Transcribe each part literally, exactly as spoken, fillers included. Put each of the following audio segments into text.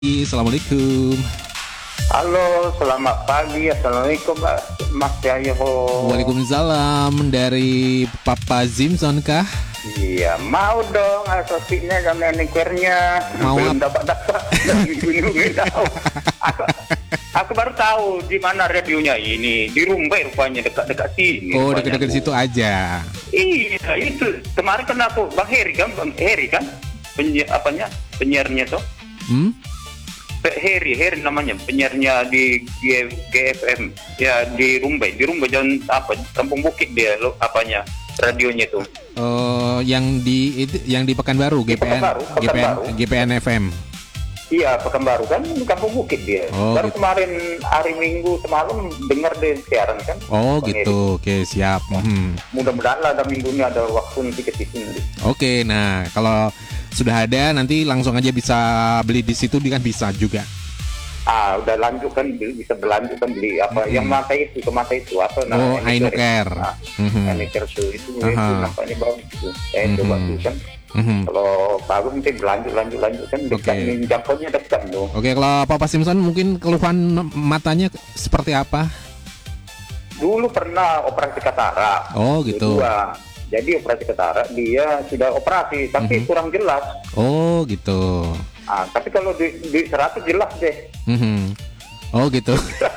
Assalamualaikum. Halo, selamat pagi. Assalamualaikum, Mas Yahyo. Waalaikumsalam. Dari Papa Zimson kah? Iya, mau dong asosinya dan manicure-nya. Mau Belum apa? dapat dapat. Bingung tahu. Aku, aku baru tahu di mana radionya ini. Di Rumbai rupanya, dekat-dekat sini. Oh, rupanya. dekat-dekat situ aja. Iya, itu. Kemarin kan aku Bang Heri kan, Bang Heri kan penyiar apanya? Penyiarnya tuh. Hmm? Heri, Heri namanya, penyiarnya di G F M ya, di Rumbai, di Rumbai dan apa Kampung Bukit dia lo apanya radionya itu. Oh, yang di itu yang di Pekanbaru, G P N, Pekanbaru, G P N, Pekanbaru. G P N F M. Iya, Pekanbaru kan Kampung Bukit dia. Oh, Baru gitu. kemarin hari Minggu semalam dengar deh siaran kan. Oh, Bang gitu. Oke, siap. Hmm. Heri. Mudah-mudahan lah ada minggu ini ada waktu nanti ke situ. Oke, nah kalau sudah ada nanti langsung aja bisa beli di situ kan bisa juga. Ah, udah lanjut kan beli, bisa berlanjut kan beli apa Hmm. yang mata itu ke mata itu apa Oh, namanya? Ainocare. Nah, Mhm. Ainocare itu itu, itu Aha. nampaknya bagus itu. Saya Mhm. coba tuh kan. Mhm. Kalau bagus nanti berlanjut lanjut lanjut kan dekat, Oke. jangkauannya dekat tuh. Oke, kalau Papa Simpson mungkin keluhan matanya seperti apa? Dulu pernah operasi katarak. Oh, gitu. Kedua. Jadi operasi katarak dia sudah operasi tapi Mhm. kurang jelas. Oh, gitu. Ah, tapi kalau di, di seratus jelas deh. Mhm. Oh, gitu.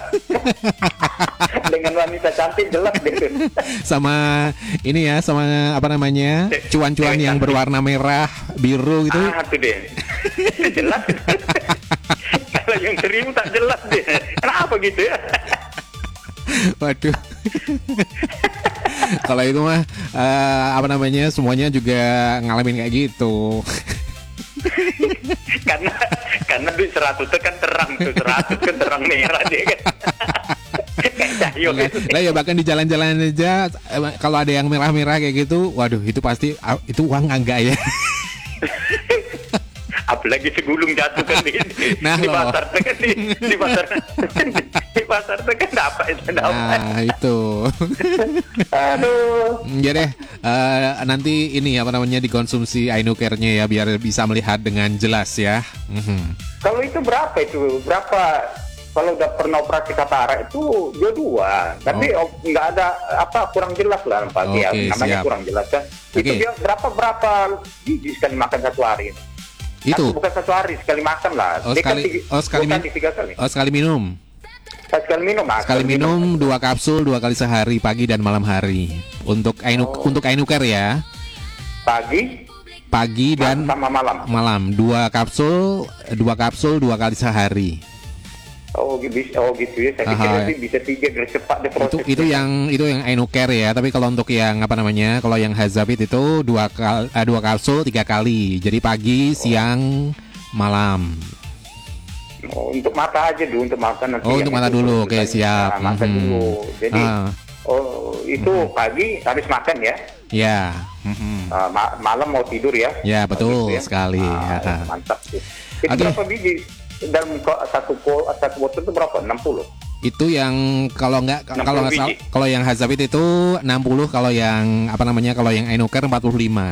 Dengan wanita cantik jelas deh. Sama ini ya, sama apa namanya? Cuan-cuan yang berwarna merah, biru gitu. Ah, itu deh. Jelas. Kalau yang seribu tak jelas deh. Kenapa gitu ya? Waduh. Kalau itu mah eh, apa namanya? Semuanya juga ngalamin kayak gitu. karena karena duit seratus itu kan terang tuh, seratus kan terang merah dia kan. Kayak cahyo Lah gitu. lah ya bahkan di jalan-jalan aja eh, kalau ada yang merah-merah kayak gitu, waduh itu pasti ah, itu uang enggak ya. Apalagi segulung jatuh kan di, Nah, di loh. pasar tuh kan di, di pasar di pasar tuh kan dapat itu dapat. Nah, itu. Aduh. Ya deh, eh, nanti ini apa namanya dikonsumsi Ainocare-nya ya biar bisa melihat dengan jelas ya. Mhm. Kalau itu berapa itu? Berapa? Kalau udah pernah operasi katarak itu dua-dua, tapi oh, nggak ada apa kurang jelas lah Pak. Ya, Oke, namanya siap. kurang jelas kan. Itu Oke. dia berapa berapa biji sekali makan satu hari? Itu. Satu, bukan satu hari, sekali makan lah. Oh, Dia kan sekali tiga- oh sekali bukan min- di tiga kali. Oh, sekali minum. Sekali minum, ah, Sekali minum dua kapsul dua kali sehari pagi dan malam hari. Untuk Ainu Oh. untuk Ainocare ya. pagi Pagi dan sama malam. malam dua kapsul dua kapsul dua kali sehari. Oh gitu, oh gitu ya. Saya pikir Aha. nanti bisa tiga biar cepat deh Itu prosesnya. itu yang itu yang Ainocare ya. Tapi kalau untuk yang apa namanya? Kalau yang Hazabit itu dua kal eh, dua kapsul tiga kali. Jadi pagi, siang, malam. Oh, untuk mata aja dulu, untuk mata nanti. Oh, yang untuk mata itu, dulu. itu Oke, kan. siap. Nah, mata Mhm. dulu. Jadi, Ah. oh itu pagi habis makan ya. Ya. Mhm. Ah, ma- malam mau tidur ya. Ya, betul Oh, gitu ya. sekali. Ah, Haha. mantap sih. Itu Oke. berapa biji? Dalam ko- satu ko- satu botol itu berapa? enam puluh. Itu yang kalau nggak enam puluh kalau nggak salah biji. kalau yang Hazabit itu enam puluh, kalau yang apa namanya kalau yang Ainocare empat puluh lima.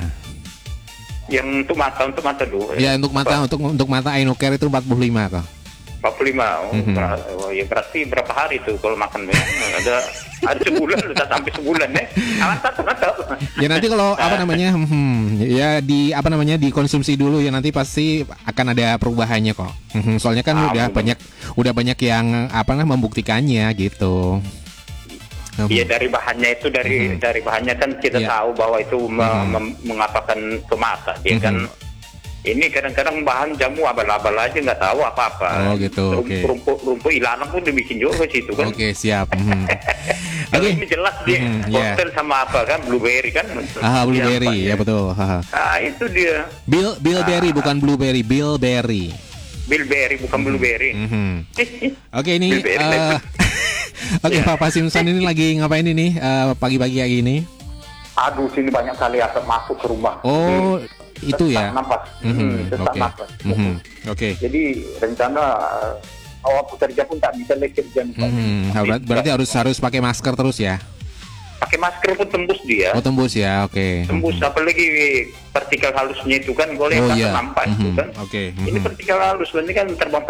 Yang untuk mata, untuk mata dulu. Ya untuk mata untuk untuk mata Ainocare itu empat puluh lima kok. empat puluh lima. Oh, Mhm. ber- oh, ya berarti berapa hari tuh kalau makan? Ya? ada ada sebulan, udah sampai sebulan ya. Alat satu atau? Ya nanti kalau apa namanya hmm, ya di apa namanya dikonsumsi dulu ya nanti pasti akan ada perubahannya kok. Hmm, soalnya kan Ah, udah betul. banyak udah banyak yang apa namanya membuktikannya gitu. Hmm. Iya, dari bahannya itu dari Mhm. dari bahannya kan kita Iya. tahu bahwa itu me- Mhm. mem- mengapakan ke mata dia Mhm. kan. Ini kadang-kadang bahan jamu abal-abal aja nggak tahu apa-apa. Oh, gitu, Rum- oke. Rumput rumput ilalang pun dibikin juga ke situ kan. Oke, siap. Hmm. Kalau Oke. ini jelas dia Mhm, iya. cocktail sama apa kan, blueberry kan. Ah, blueberry Iya, ya betul. Haha. Ah, itu dia. Bill Billberry bukan blueberry, Billberry. Bilberry bukan blueberry. Mhm. Oke ini Billberry, eh, betul. Oke Papa Simpson ini lagi ngapain ini eh, pagi-pagi kayak gini? Aduh, sini banyak kali asap masuk ke rumah. Oh itu ya. Sesak napas. Mhm, Hmm, sesak Oke. napas. Mhm, Oke. Jadi rencana uh, awal pekerja pun tak bisa lagi kerja. Mhm, ber- Berarti harus harus pakai masker terus ya? pakai masker pun tembus dia. Oh tembus ya, oke. Tembus, Mhm. apalagi partikel halusnya itu kan boleh Oh kan iya. nampak itu Mhm. kan. Oke. Ini Mhm. partikel halus, ini kan terbang